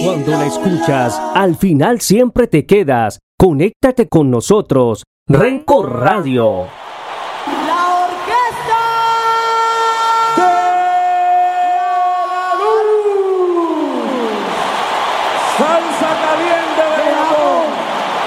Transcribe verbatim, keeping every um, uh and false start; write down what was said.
Cuando la escuchas, al final siempre te quedas. Conéctate con nosotros. Renco Radio.